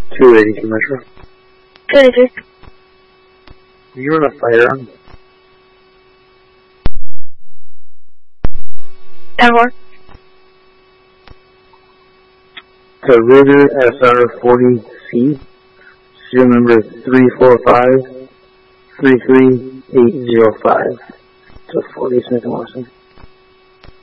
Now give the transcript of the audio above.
280 commercial. 283. You run a firearm? 10-4. To Ruger SR40C, serial number 345-33805. To 40 Smith & Wesson.